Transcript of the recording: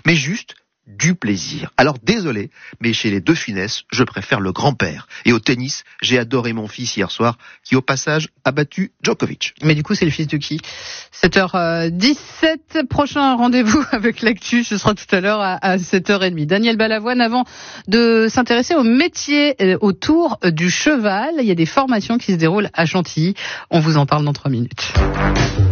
mais juste du plaisir. Alors désolé, mais chez les De Funès, je préfère le grand-père. Et au tennis, j'ai adoré mon fils hier soir, qui au passage a battu Djokovic. Mais du coup, c'est le fils de qui ? 7h17, prochain rendez-vous avec l'actu, ce sera tout à l'heure à 7h30. Daniel Balavoine, avant de s'intéresser au métier autour du cheval, il y a des formations qui se déroulent à Chantilly. On vous en parle dans 3 minutes.